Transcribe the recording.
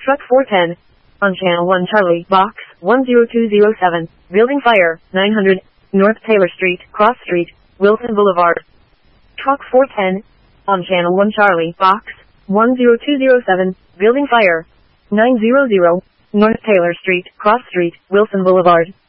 Truck 410. On Channel 1 Charlie, Box 10207. Building fire, 900. North Taylor Street, Cross Street, Wilson Boulevard. Truck 410. On Channel 1 Charlie, Box 10207. Building fire, 900. North Taylor Street, Cross Street, Wilson Boulevard.